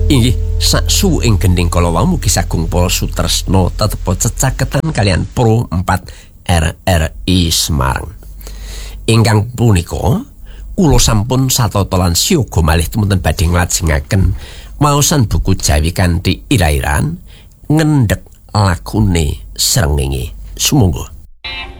Inggih, saksu ing gending kala wau mugi sagung para sutresna tetep cecaketan kalian Pro 4 RRI Semarang. Ingkang punika kula sampun satata lan siyaga malih temunten badhe nglajengaken maosan buku Jawi kanthi ira-iran ngendhek lakune srengenge. Sumangga.